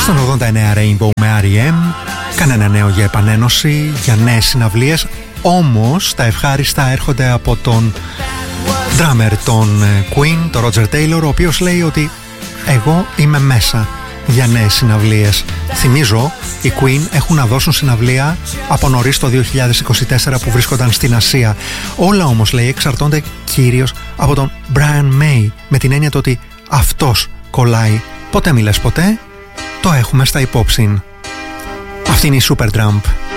Στον 89 Rainbow με R.E.M. Κανένα νέο για επανένωση, για νέες συναυλίες. Όμως τα ευχάριστα έρχονται από τον drummer των Queen, τον Roger Taylor, ο οποίος λέει ότι εγώ είμαι μέσα για νέες συναυλίες. Θυμίζω, οι Queen έχουν να δώσουν συναυλία από νωρίς το 2024 που βρίσκονταν στην Ασία. Όλα όμως, λέει, εξαρτώνται κυρίως από τον Brian May, με την έννοια το ότι αυτός κολλάει. Ποτέ μη λες ποτέ, το έχουμε στα υπόψη. Αυτή είναι η Supertramp.